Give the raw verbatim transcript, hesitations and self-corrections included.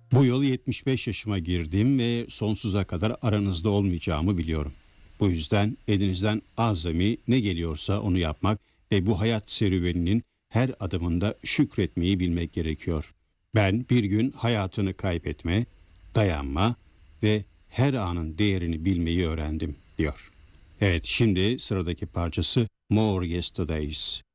Bu yıl yetmiş beş yaşıma girdim ve sonsuza kadar aranızda olmayacağımı biliyorum. Bu yüzden elinizden azami ne geliyorsa onu yapmak ve bu hayat serüveninin her adımında şükretmeyi bilmek gerekiyor. Ben bir gün hayatını kaybetme, dayanma ve her anın değerini bilmeyi öğrendim diyor. Evet, şimdi sıradaki parçası More Yesterdays.